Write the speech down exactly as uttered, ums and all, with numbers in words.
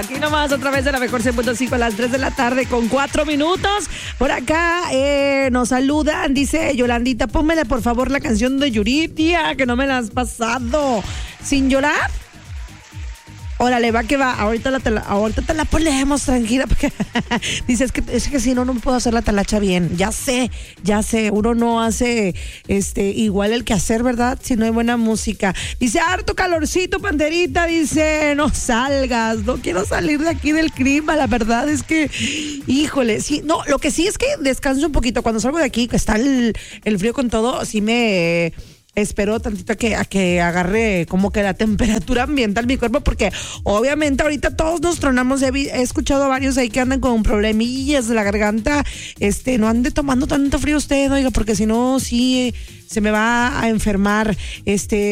Aquí nomás, a través de la mejor cien punto cinco a las tres de la tarde con cuatro minutos. Por acá eh, nos saludan, dice Yolandita, pónmele por favor la canción de Yuridia, que no me la has pasado. ¿Sin llorar? Órale, va que va. Ahorita, la te la, ahorita te la ponemos, tranquila. Porque dice, es que, es que si no, no me puedo hacer la talacha bien. Ya sé, ya sé. Uno no hace este igual el que hacer, ¿verdad? Si no hay buena música. Dice, harto calorcito, Panterita. Dice, no salgas. No quiero salir de aquí del clima. La verdad es que, híjole. Sí, no, lo que sí es que descanso un poquito. Cuando salgo de aquí, que está el, el frío con todo, sí me... Eh, espero tantito a que, a que agarre como que la temperatura ambiental mi cuerpo, porque obviamente ahorita todos nos tronamos. He, he escuchado a varios ahí que andan con problemillas de la garganta. Este, no ande tomando tanto frío usted, oiga, porque si no, sí se me va a enfermar. Este